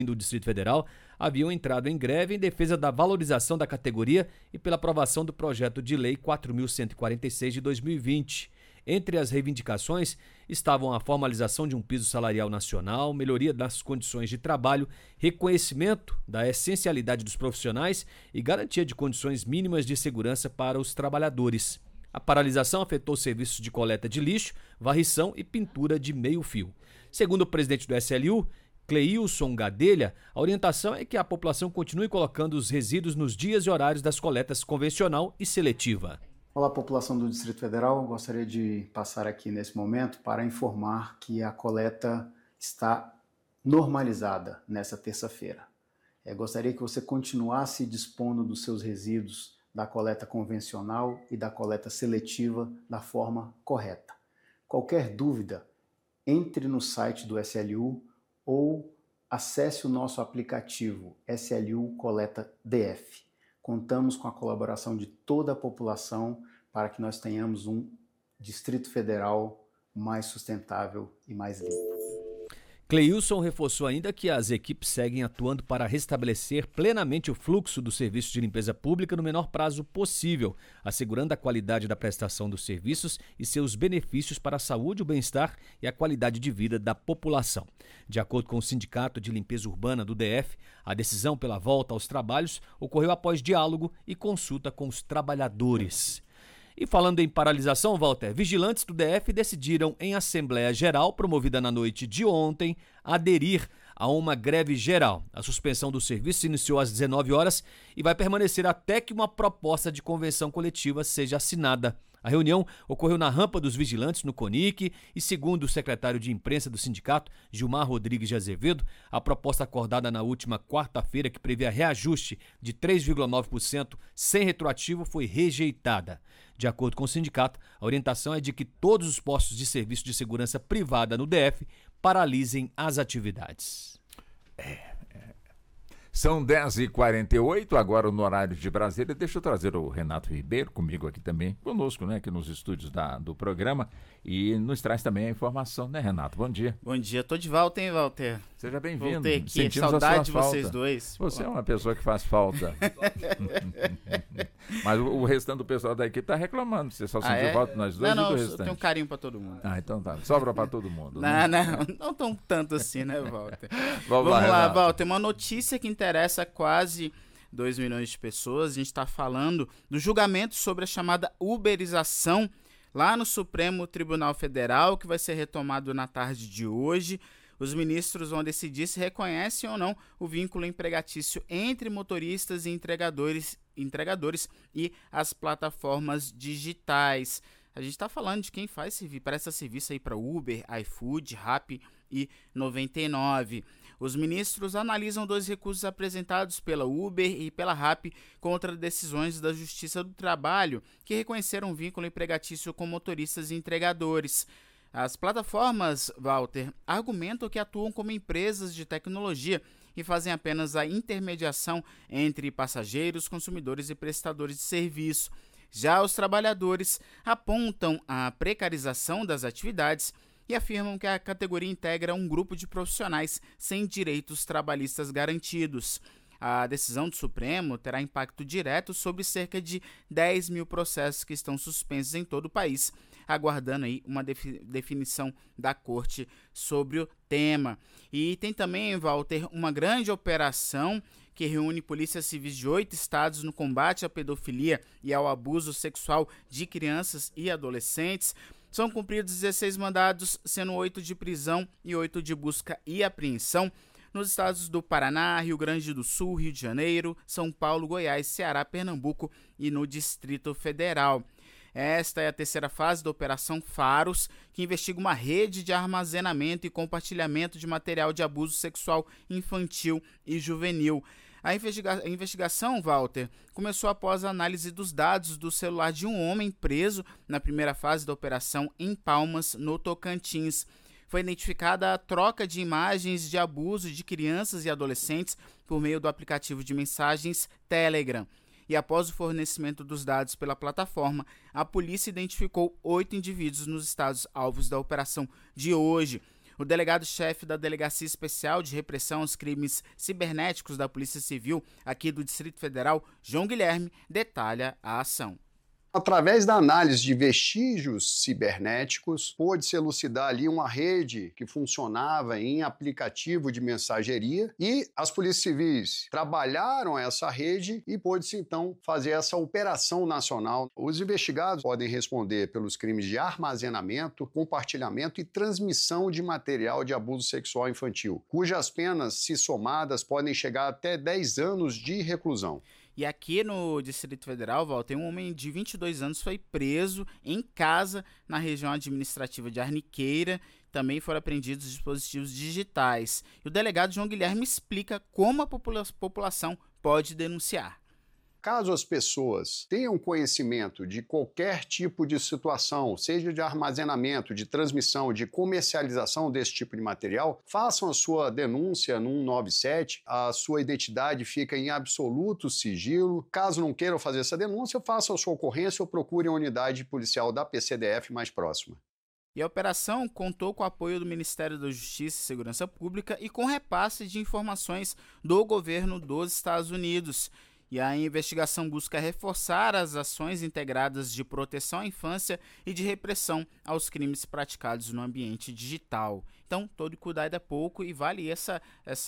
do Distrito Federal haviam entrado em greve em defesa da valorização da categoria e pela aprovação do projeto de lei 4.146 de 2020. Entre as reivindicações estavam a formalização de um piso salarial nacional, melhoria das condições de trabalho, reconhecimento da essencialidade dos profissionais e garantia de condições mínimas de segurança para os trabalhadores. A paralisação afetou serviços de coleta de lixo, varrição e pintura de meio-fio. Segundo o presidente do SLU, Cleilson Gadelha, a orientação é que a população continue colocando os resíduos nos dias e horários das coletas convencional e seletiva. Olá, população do Distrito Federal. Gostaria de passar aqui nesse momento para informar que a coleta está normalizada nessa terça-feira. Gostaria que você continuasse dispondo dos seus resíduos da coleta convencional e da coleta seletiva da forma correta. Qualquer dúvida, entre no site do SLU ou acesse o nosso aplicativo SLU Coleta DF. Contamos com a colaboração de toda a população para que nós tenhamos um Distrito Federal mais sustentável e mais limpo. Cleilson reforçou ainda que as equipes seguem atuando para restabelecer plenamente o fluxo do serviço de limpeza pública no menor prazo possível, assegurando a qualidade da prestação dos serviços e seus benefícios para a saúde, o bem-estar e a qualidade de vida da população. De acordo com o Sindicato de Limpeza Urbana do DF, a decisão pela volta aos trabalhos ocorreu após diálogo e consulta com os trabalhadores. E falando em paralisação, Walter, vigilantes do DF decidiram em Assembleia Geral, promovida na noite de ontem, aderir a uma greve geral. A suspensão do serviço iniciou às 19 horas e vai permanecer até que uma proposta de convenção coletiva seja assinada. A reunião ocorreu na rampa dos vigilantes no CONIC e, segundo o secretário de imprensa do sindicato, Gilmar Rodrigues de Azevedo, a proposta acordada na última quarta-feira, que previa reajuste de 3,9% sem retroativo, foi rejeitada. De acordo com o sindicato, a orientação é de que todos os postos de serviço de segurança privada no DF paralisem as atividades. São 10h48, agora no horário de Brasília. Deixa eu trazer o Renato Ribeiro comigo aqui também, conosco, né, aqui nos estúdios do programa, e nos traz também a informação, né, Renato? Bom dia. Bom dia, tô de volta, hein, Walter? Seja bem-vindo. Voltei aqui, saudade de vocês dois. Você é uma pessoa que faz falta. Mas o restante do pessoal da equipe tá reclamando, você só sentiu falta de nós dois e do restante. Eu tenho um carinho pra todo mundo. Então tá, sobra pra todo mundo. Né? Não tão tanto assim, né, Walter? Vamos lá, Walter, uma notícia que interessa quase 2 milhões de pessoas. A gente está falando do julgamento sobre a chamada uberização lá no Supremo Tribunal Federal, que vai ser retomado na tarde de hoje. Os ministros vão decidir se reconhecem ou não o vínculo empregatício entre motoristas e entregadores e as plataformas digitais. A gente está falando de quem presta serviço aí para Uber, iFood, Rappi e 99. Os ministros analisam 2 recursos apresentados pela Uber e pela Rappi contra decisões da Justiça do Trabalho que reconheceram um vínculo empregatício com motoristas e entregadores. As plataformas, Walter, argumentam que atuam como empresas de tecnologia e fazem apenas a intermediação entre passageiros, consumidores e prestadores de serviço. Já os trabalhadores apontam a precarização das atividades e afirmam que a categoria integra um grupo de profissionais sem direitos trabalhistas garantidos. A decisão do Supremo terá impacto direto sobre cerca de 10 mil processos que estão suspensos em todo o país, aguardando aí uma definição da Corte sobre o tema. E tem também, Walter, uma grande operação que reúne polícias civis de 8 estados no combate à pedofilia e ao abuso sexual de crianças e adolescentes. São cumpridos 16 mandados, sendo 8 de prisão e 8 de busca e apreensão, nos estados do Paraná, Rio Grande do Sul, Rio de Janeiro, São Paulo, Goiás, Ceará, Pernambuco e no Distrito Federal. Esta é a terceira fase da Operação Faros, que investiga uma rede de armazenamento e compartilhamento de material de abuso sexual infantil e juvenil. A investigação, Walter, começou após a análise dos dados do celular de um homem preso na primeira fase da operação em Palmas, no Tocantins. Foi identificada a troca de imagens de abuso de crianças e adolescentes por meio do aplicativo de mensagens Telegram. E após o fornecimento dos dados pela plataforma, a polícia identificou 8 indivíduos nos estados alvos da operação de hoje. O delegado-chefe da Delegacia Especial de Repressão aos Crimes Cibernéticos da Polícia Civil aqui do Distrito Federal, João Guilherme, detalha a ação. Através da análise de vestígios cibernéticos, pôde-se elucidar ali uma rede que funcionava em aplicativo de mensageria e as polícias civis trabalharam essa rede e pôde-se então fazer essa operação nacional. Os investigados podem responder pelos crimes de armazenamento, compartilhamento e transmissão de material de abuso sexual infantil, cujas penas, se somadas, podem chegar até 10 anos de reclusão. E aqui no Distrito Federal, Walter, um homem de 22 anos foi preso em casa na região administrativa de Arniqueira. Também foram apreendidos dispositivos digitais. E o delegado João Guilherme explica como a população pode denunciar. Caso as pessoas tenham conhecimento de qualquer tipo de situação, seja de armazenamento, de transmissão, de comercialização desse tipo de material, façam a sua denúncia no 197, a sua identidade fica em absoluto sigilo. Caso não queiram fazer essa denúncia, façam a sua ocorrência ou procurem a unidade policial da PCDF mais próxima. E a operação contou com o apoio do Ministério da Justiça e Segurança Pública e com repasse de informações do governo dos Estados Unidos. E a investigação busca reforçar as ações integradas de proteção à infância e de repressão aos crimes praticados no ambiente digital. Então, todo cuidado é pouco e vale essa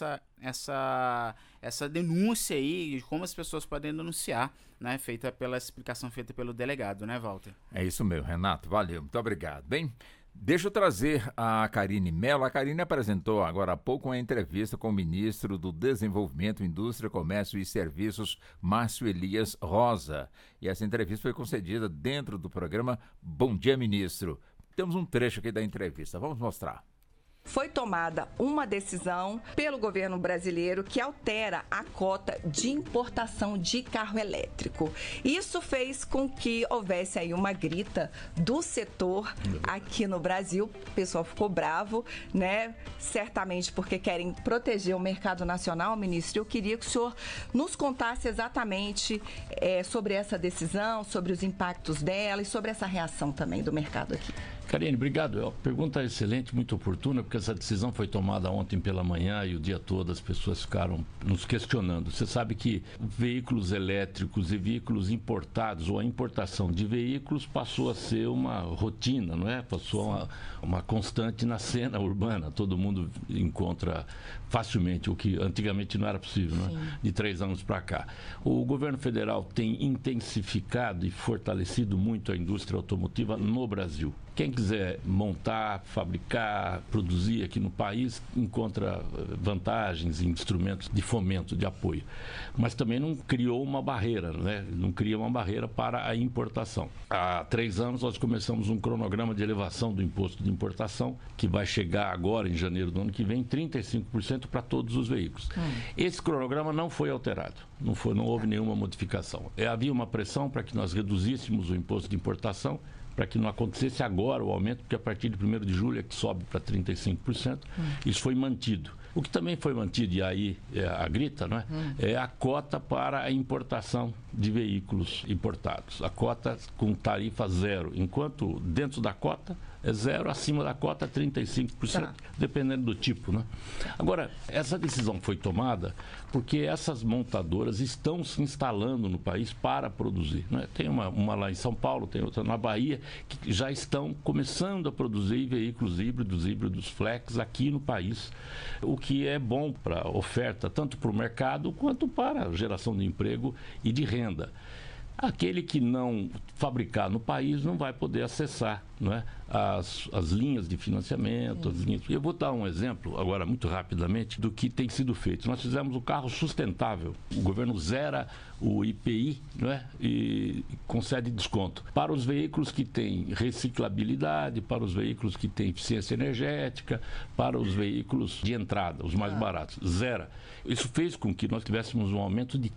denúncia aí, de como as pessoas podem denunciar, né? Pela explicação feita pelo delegado, né, Walter? É isso mesmo, Renato. Valeu, muito obrigado. Bem, deixa eu trazer a Karine Mello. A Karine apresentou agora há pouco uma entrevista com o ministro do Desenvolvimento, Indústria, Comércio e Serviços, Márcio Elias Rosa. E essa entrevista foi concedida dentro do programa Bom Dia, Ministro. Temos um trecho aqui da entrevista, vamos mostrar. Foi tomada uma decisão pelo governo brasileiro que altera a cota de importação de carro elétrico. Isso fez com que houvesse aí uma grita do setor aqui no Brasil. O pessoal ficou bravo, né? Certamente porque querem proteger o mercado nacional, ministro. Eu queria que o senhor nos contasse exatamente sobre essa decisão, sobre os impactos dela e sobre essa reação também do mercado aqui. Karine, obrigado. A pergunta é excelente, muito oportuna, porque essa decisão foi tomada ontem pela manhã e o dia todo as pessoas ficaram nos questionando. Você sabe que veículos elétricos e veículos importados, ou a importação de veículos, passou a ser uma rotina, não é? Passou uma constante na cena urbana. Todo mundo encontra facilmente, o que antigamente não era possível, não é? De 3 anos para cá. O governo federal tem intensificado e fortalecido muito a indústria automotiva no Brasil. Quem quiser montar, fabricar, produzir aqui no país, encontra vantagens em instrumentos de fomento, de apoio. Mas também não criou uma barreira, né? Não cria uma barreira para a importação. Há 3 anos nós começamos um cronograma de elevação do imposto de importação, que vai chegar agora, em janeiro do ano que vem, 35% para todos os veículos. Esse cronograma não foi alterado, não houve nenhuma modificação. Havia uma pressão para que nós reduzíssemos o imposto de importação, para que não acontecesse agora o aumento, porque a partir de 1º de julho é que sobe para 35%, isso foi mantido. O que também foi mantido, e aí a grita, não é? É a cota para a importação de veículos importados. A cota com tarifa zero, enquanto dentro da cota é zero, acima da cota 35%, dependendo do tipo, né? Agora, essa decisão foi tomada porque essas montadoras estão se instalando no país para produzir, né? Tem uma lá em São Paulo, tem outra na Bahia, que já estão começando a produzir veículos híbridos flex aqui no país, o que é bom para a oferta, tanto para o mercado quanto para a geração de emprego e de renda. Aquele que não fabricar no país não vai poder acessar, não é? As linhas de financiamento. Eu vou dar um exemplo, agora muito rapidamente, do que tem sido feito. Nós fizemos o carro sustentável. O governo zera o IPI, não é? E concede desconto para os veículos que têm reciclabilidade, para os veículos que têm eficiência energética, para os veículos de entrada, os mais baratos. Zera. Isso fez com que nós tivéssemos um aumento de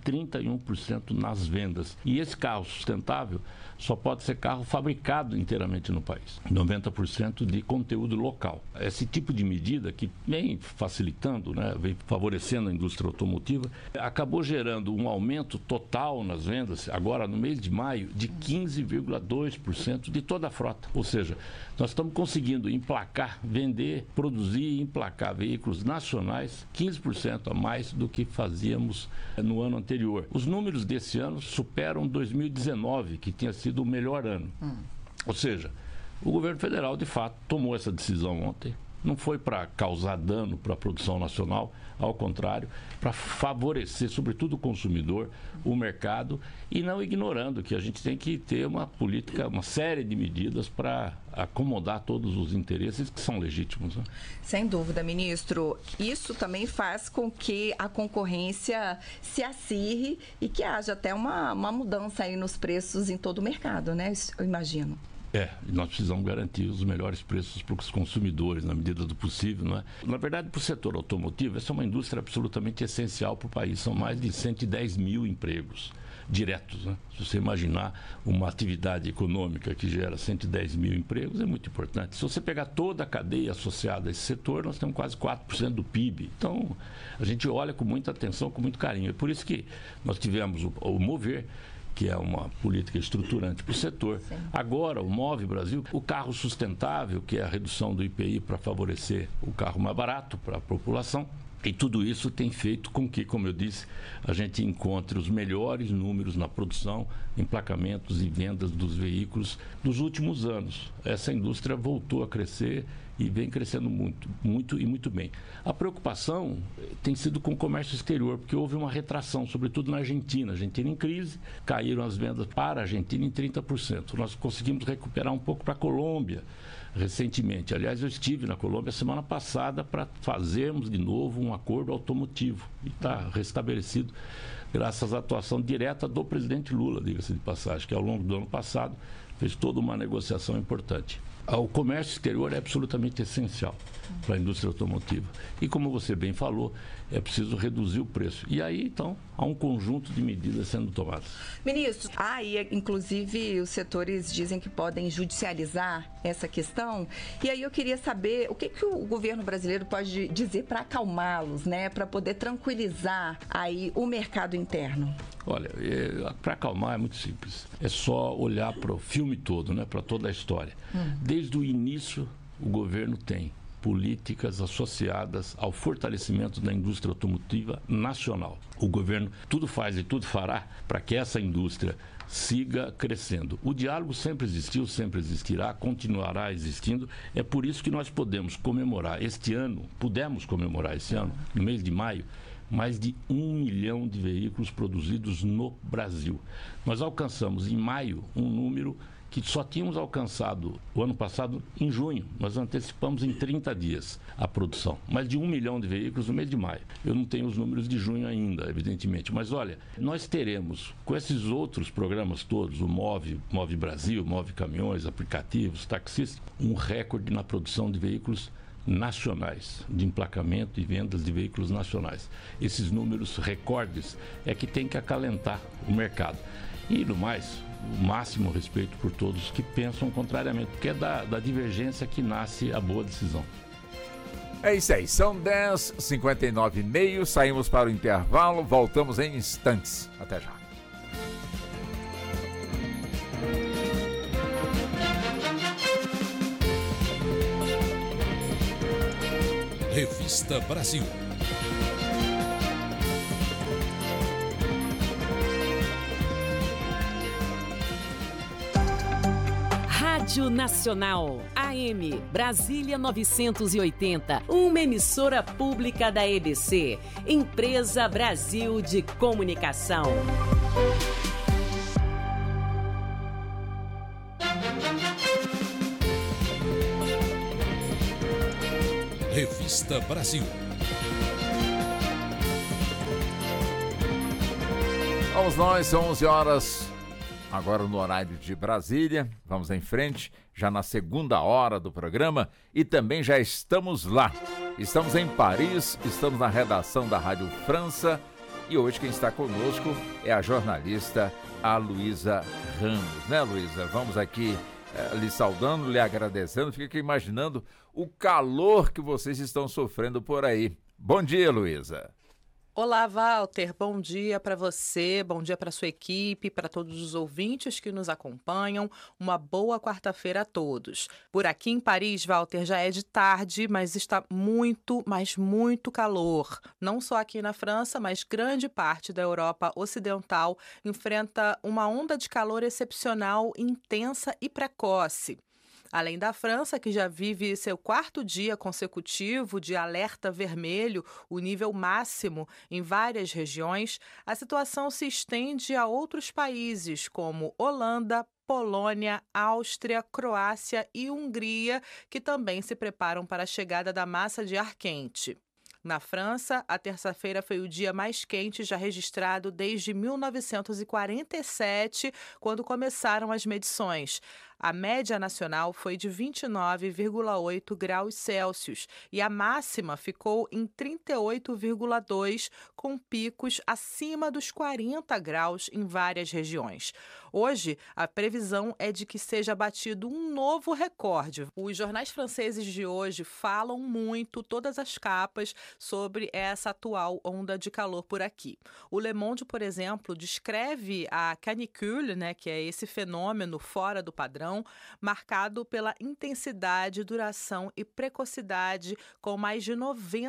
31% nas vendas. E esse carro sustentável só pode ser carro fabricado inteiramente no país. 90% de conteúdo local. Esse tipo de medida que vem facilitando, né, vem favorecendo a indústria automotiva, acabou gerando um aumento total nas vendas, agora no mês de maio, de 15,2% de toda a frota. Ou seja, nós estamos conseguindo emplacar, vender, produzir e emplacar veículos nacionais 15% a mais do que fazíamos no ano anterior. Os números desse ano superam 2019, que tinha sido o melhor ano. Ou seja, o governo federal, de fato, tomou essa decisão ontem. Não foi para causar dano para a produção nacional, ao contrário, para favorecer, sobretudo, o consumidor, o mercado, e não ignorando que a gente tem que ter uma política, uma série de medidas para acomodar todos os interesses que são legítimos. Né? Sem dúvida, ministro. Isso também faz com que a concorrência se acirre e que haja até uma mudança aí nos preços em todo o mercado, né? Eu imagino. Nós precisamos garantir os melhores preços para os consumidores, na medida do possível, não é? Na verdade, para o setor automotivo, essa é uma indústria absolutamente essencial para o país. São mais de 110 mil empregos diretos, né? Se você imaginar uma atividade econômica que gera 110 mil empregos, é muito importante. Se você pegar toda a cadeia associada a esse setor, nós temos quase 4% do PIB. Então, a gente olha com muita atenção, com muito carinho. É por isso que nós tivemos o Mover, que é uma política estruturante para o setor. Sim. Agora, o Move Brasil, o carro sustentável, que é a redução do IPI para favorecer o carro mais barato para a população. E tudo isso tem feito com que, como eu disse, a gente encontre os melhores números na produção, emplacamentos e vendas dos veículos dos últimos anos. Essa indústria voltou a crescer e vem crescendo muito e muito bem. A preocupação tem sido com o comércio exterior, porque houve uma retração, sobretudo na Argentina. A Argentina em crise, caíram as vendas para a Argentina em 30%. Nós conseguimos recuperar um pouco para a Colômbia recentemente. Aliás, eu estive na Colômbia semana passada para fazermos de novo um acordo automotivo. E está restabelecido graças à atuação direta do presidente Lula, diga-se de passagem, que ao longo do ano passado fez toda uma negociação importante. O comércio exterior é absolutamente essencial para a indústria automotiva. E como você bem falou, é preciso reduzir o preço. E aí, então, há um conjunto de medidas sendo tomadas. Ministro, inclusive os setores dizem que podem judicializar essa questão. E aí eu queria saber o que o governo brasileiro pode dizer para acalmá-los, né? Para poder tranquilizar aí o mercado interno. Olha, para acalmar é muito simples. É só olhar para o filme todo, né? Para toda a história. Desde o início, o governo tem políticas associadas ao fortalecimento da indústria automotiva nacional. O governo tudo faz e tudo fará para que essa indústria siga crescendo. O diálogo sempre existiu, sempre existirá, continuará existindo. É por isso que nós pudemos comemorar este ano, no mês de maio, mais de 1 milhão de veículos produzidos no Brasil. Nós alcançamos em maio um número que só tínhamos alcançado o ano passado em junho. Nós antecipamos em 30 dias a produção. Mais de 1 milhão de veículos no mês de maio. Eu não tenho os números de junho ainda, evidentemente. Mas olha, nós teremos, com esses outros programas todos, o Move Brasil, Move Caminhões, aplicativos, taxistas, um recorde na produção de veículos nacionais, de emplacamento e vendas de veículos nacionais. Esses números recordes é que tem que acalentar o mercado. E, no mais, o máximo respeito por todos que pensam contrariamente, porque é da divergência que nasce a boa decisão. É isso aí, são 10h59:30, saímos para o intervalo, voltamos em instantes. Até já. Revista Brasil. Rádio Nacional, AM, Brasília 980, uma emissora pública da EBC, Empresa Brasil de Comunicação. Revista Brasil. Vamos nós, são 11 horas, agora no horário de Brasília. Vamos em frente, já na segunda hora do programa e também já estamos lá. Estamos em Paris, estamos na redação da Rádio França e hoje quem está conosco é a jornalista Luísa Ramos. Né, Luísa? Vamos aqui lhe saudando, lhe agradecendo. Fico imaginando o calor que vocês estão sofrendo por aí. Bom dia, Luísa. Olá, Walter. Bom dia para você, bom dia para sua equipe, para todos os ouvintes que nos acompanham. Uma boa quarta-feira a todos. Por aqui em Paris, Walter, já é de tarde, mas está muito, mas muito calor. Não só aqui na França, mas grande parte da Europa Ocidental enfrenta uma onda de calor excepcional, intensa e precoce. Além da França, que já vive seu 4º dia consecutivo de alerta vermelho, o nível máximo em várias regiões, a situação se estende a outros países, como Holanda, Polônia, Áustria, Croácia e Hungria, que também se preparam para a chegada da massa de ar quente. Na França, a terça-feira foi o dia mais quente já registrado desde 1947, quando começaram as medições. A média nacional foi de 29,8 graus Celsius e a máxima ficou em 38,2, com picos acima dos 40 graus em várias regiões. Hoje, a previsão é de que seja batido um novo recorde. Os jornais franceses de hoje falam muito, todas as capas, sobre essa atual onda de calor por aqui. O Le Monde, por exemplo, descreve a canicule, que é esse fenômeno fora do padrão, marcado pela intensidade, duração e precocidade, com mais de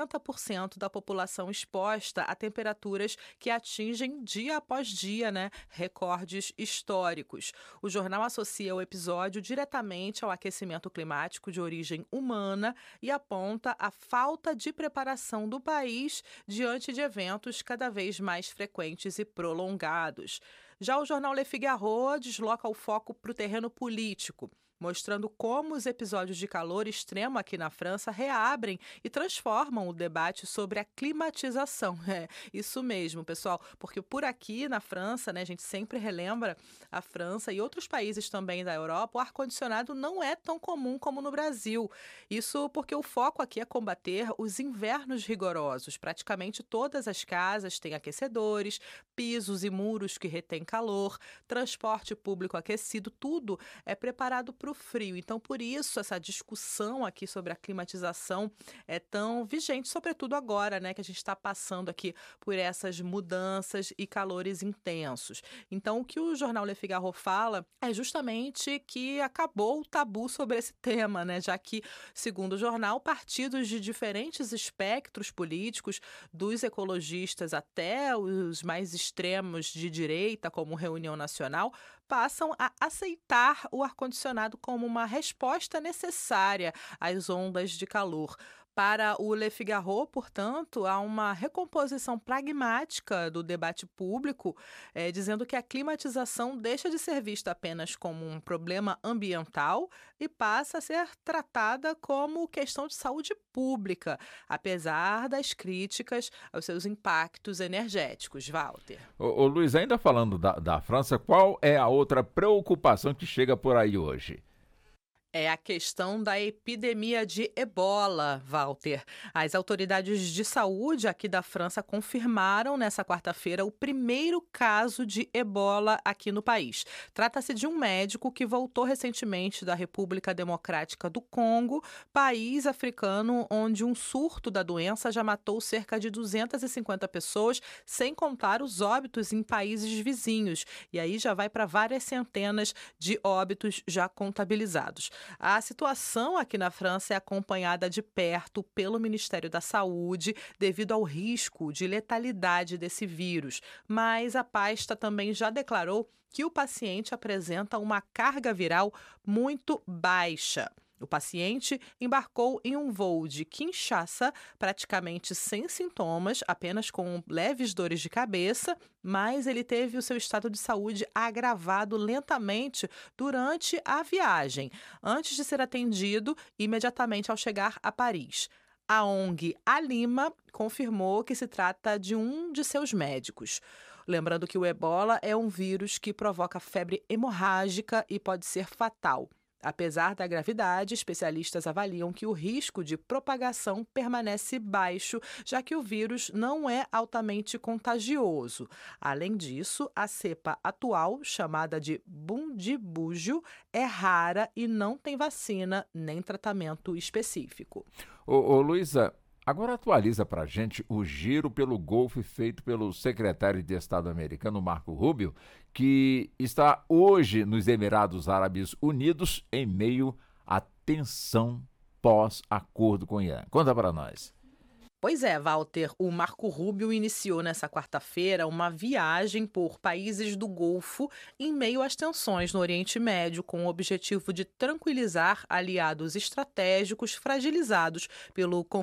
90% da população exposta a temperaturas que atingem dia após dia, recordes históricos. O jornal associa o episódio diretamente ao aquecimento climático de origem humana e aponta a falta de preparação do país diante de eventos cada vez mais frequentes e prolongados. Já o jornal Le Figaro desloca o foco para o terreno político, mostrando como os episódios de calor extremo aqui na França reabrem e transformam o debate sobre a climatização. É isso mesmo, pessoal, porque por aqui na França, a gente sempre relembra a França e outros países também da Europa, o ar-condicionado não é tão comum como no Brasil. Isso porque o foco aqui é combater os invernos rigorosos. Praticamente todas as casas têm aquecedores, pisos e muros que retêm calor, transporte público aquecido, tudo é preparado para o frio. Então, por isso, essa discussão aqui sobre a climatização é tão vigente, sobretudo agora, que a gente está passando aqui por essas mudanças e calores intensos. Então, o que o jornal Le Figaro fala é justamente que acabou o tabu sobre esse tema, já que, segundo o jornal, partidos de diferentes espectros políticos, dos ecologistas até os mais extremos de direita, como Reunião Nacional, passam a aceitar o ar-condicionado como uma resposta necessária às ondas de calor. Para o Le Figaro, portanto, há uma recomposição pragmática do debate público, dizendo que a climatização deixa de ser vista apenas como um problema ambiental e passa a ser tratada como questão de saúde pública, apesar das críticas aos seus impactos energéticos. Walter. Ô Luiz, ainda falando da França, qual é a outra preocupação que chega por aí hoje? É a questão da epidemia de ebola, Walter. As autoridades de saúde aqui da França confirmaram nessa quarta-feira o primeiro caso de ebola aqui no país. Trata-se de um médico que voltou recentemente da República Democrática do Congo, país africano onde um surto da doença já matou cerca de 250 pessoas, sem contar os óbitos em países vizinhos. E aí já vai para várias centenas de óbitos já contabilizados. A situação aqui na França é acompanhada de perto pelo Ministério da Saúde devido ao risco de letalidade desse vírus, mas a pasta também já declarou que o paciente apresenta uma carga viral muito baixa. O paciente embarcou em um voo de Kinshasa, praticamente sem sintomas, apenas com leves dores de cabeça, mas ele teve o seu estado de saúde agravado lentamente durante a viagem, antes de ser atendido imediatamente ao chegar a Paris. A ONG Alima confirmou que se trata de um de seus médicos. Lembrando que o ebola é um vírus que provoca febre hemorrágica e pode ser fatal. Apesar da gravidade, especialistas avaliam que o risco de propagação permanece baixo, já que o vírus não é altamente contagioso. Além disso, a cepa atual, chamada de Bundibugyo, é rara e não tem vacina nem tratamento específico. Ô Luísa, agora atualiza pra gente o giro pelo Golfo feito pelo secretário de Estado americano, Marco Rubio, que está hoje nos Emirados Árabes Unidos em meio à tensão pós-acordo com o Irã. Conta para nós. Pois é, Walter, o Marco Rubio iniciou nessa quarta-feira uma viagem por países do Golfo em meio às tensões no Oriente Médio, com o objetivo de tranquilizar aliados estratégicos fragilizados pelo conflito